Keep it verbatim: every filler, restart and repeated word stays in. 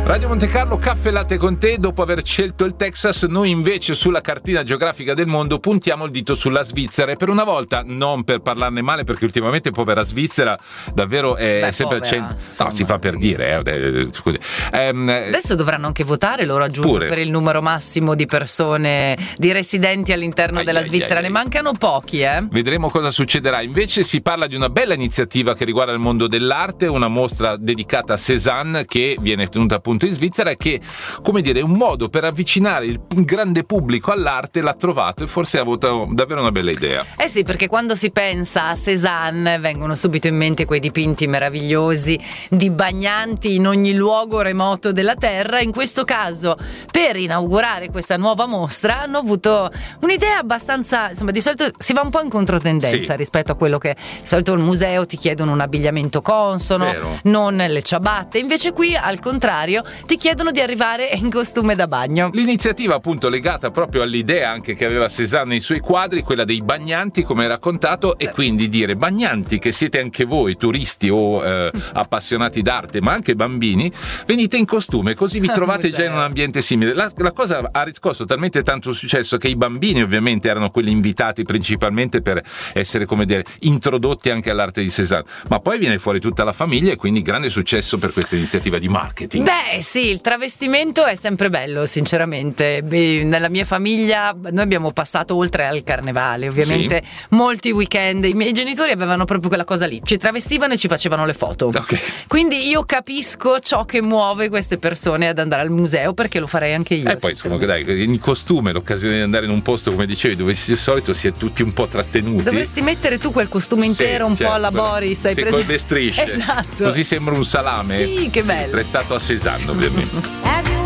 Radio Monte Carlo, caffè latte con te. Dopo aver scelto il Texas, noi invece sulla cartina geografica del mondo puntiamo il dito sulla Svizzera, e per una volta non per parlarne male, perché ultimamente povera Svizzera davvero è Beh, sempre povera, cent... insomma. no, si fa per dire eh. Scusi. Ehm, Adesso dovranno anche votare, loro aggiungo, pure. per il numero massimo di persone, di residenti all'interno Ai, della ai, Svizzera. ai, ai. Ne mancano pochi, eh? Vedremo cosa succederà. Invece si parla di una bella iniziativa che riguarda il mondo dell'arte, una mostra dedicata a Cézanne che viene tenuta appunto in Svizzera e che, come dire, un modo per avvicinare il grande pubblico all'arte l'ha trovato, e forse ha avuto davvero una bella idea. Eh sì, perché quando si pensa a Cézanne vengono subito in mente quei dipinti meravigliosi di bagnanti in ogni luogo remoto della terra. In questo caso, per inaugurare questa nuova mostra, hanno avuto un'idea abbastanza, insomma, di solito si va un po' in controtendenza Sì. rispetto a quello che di solito il museo ti chiedono un abbigliamento consono, Vero. non le ciabatte. Invece qui al contrario ti chiedono di arrivare in costume da bagno. L'iniziativa appunto legata proprio all'idea anche che aveva Cézanne nei suoi quadri, quella dei bagnanti, come hai raccontato, e quindi dire: bagnanti che siete anche voi turisti o eh, appassionati d'arte, ma anche bambini, venite in costume, così vi trovate già in un ambiente simile. La, la cosa ha riscosso talmente tanto successo che i bambini ovviamente erano quelli invitati principalmente per essere, come dire, introdotti anche all'arte di Cézanne, ma poi viene fuori tutta la famiglia, e quindi grande successo per questa iniziativa di marketing. Beh sì, il travestimento è sempre bello, sinceramente. Beh, nella mia famiglia noi abbiamo passato, oltre al carnevale ovviamente, Sì. molti weekend. I miei genitori avevano proprio quella cosa lì, ci travestivano e ci facevano le foto. Okay. Quindi io capisco ciò che muove queste persone ad andare al museo, perché lo farei anche io. E poi comunque dai, in costume, l'occasione di andare in un posto, come dicevi, dove di solito si è tutti un po' trattenuti. Dovresti mettere tu quel costume intero, Sì, un certo, po' alla quello- Boris, hai sì, preso? con le strisce. Esatto. Così sembra un salame. Sì, che bello. Prestato a Cézanne, ovviamente.